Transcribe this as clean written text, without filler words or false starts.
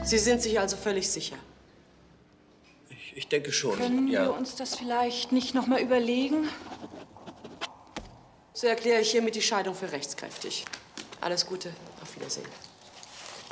Sie sind sich also völlig sicher? Ich denke schon, Können ja. wir uns das vielleicht nicht noch mal überlegen? So erkläre ich hiermit die Scheidung für rechtskräftig. Alles Gute, auf Wiedersehen.